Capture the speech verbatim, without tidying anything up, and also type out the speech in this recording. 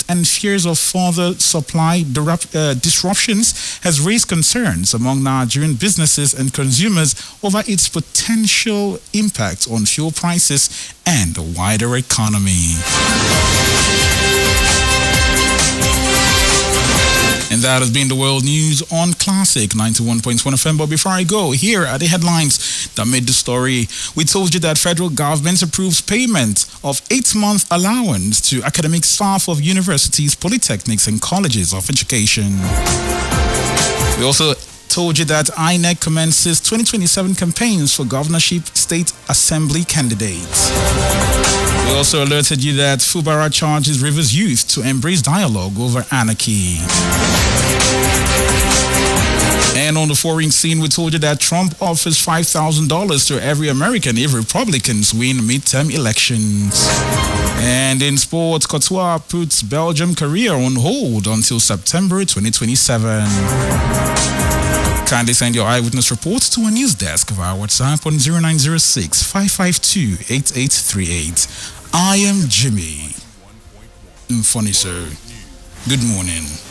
and fears of further supply uh, disruptions has raised concerns among Nigerian businesses and consumers over its potential impact on fuel prices and the wider economy. And that has been the world news on Classic ninety-one point one F M. But before I go, here are the headlines that made the story. We told you that federal government approves payment of eight-month allowance to academic staff of universities, polytechnics, and colleges of education. We also told you that I N E C commences twenty twenty-seven campaigns for governorship state assembly candidates. We also alerted you that Fubara charges Rivers Youth to embrace dialogue over anarchy. And on the foreign scene, we told you that Trump offers five thousand dollars to every American if Republicans win midterm elections. And in sports, Courtois puts Belgium career on hold until September twenty twenty-seven. Kindly send your eyewitness reports to our news desk via WhatsApp on zero nine zero six, five five two, eight eight three eight. I am Jimmy Mfoniso. Good morning.